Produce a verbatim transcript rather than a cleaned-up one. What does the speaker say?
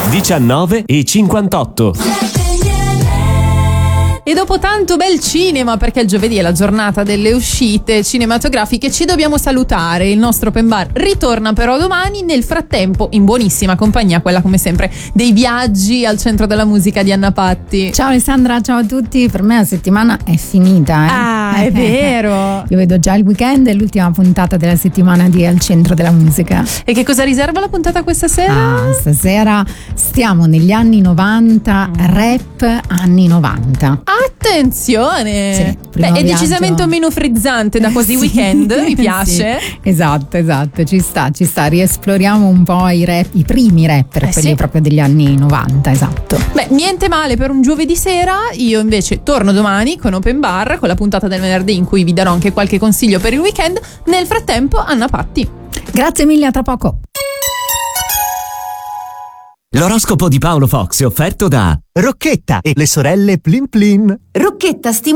diciannove e cinquantotto. E dopo tanto bel cinema, perché il giovedì è la giornata delle uscite cinematografiche, ci dobbiamo salutare. Il nostro open bar ritorna però domani. Nel frattempo, in buonissima compagnia, quella come sempre dei viaggi al centro della musica di Anna Patti. Ciao Alessandra, ciao a tutti. Per me la settimana è finita. Eh? Ah, è vero. Io vedo già il weekend e l'ultima puntata della settimana di Al Centro della Musica. E che cosa riserva la puntata questa sera? Ah, stasera stiamo negli anni novanta, rap anni novanta. Attenzione! Sì, Beh, è decisamente un meno frizzante da così sì, weekend, mi piace. Sì, esatto, esatto, ci sta, ci sta. Riesploriamo un po' i rap, i primi rapper, eh quelli sì. proprio degli anni novanta, esatto. Beh, niente male per un giovedì sera. Io invece torno domani con Open Bar, con la puntata del venerdì in cui vi darò anche qualche consiglio per il weekend. Nel frattempo, Anna Patti. Grazie mille, a tra poco. L'oroscopo di Paolo Fox è offerto da Rocchetta e le sorelle Plin Plin. Rocchetta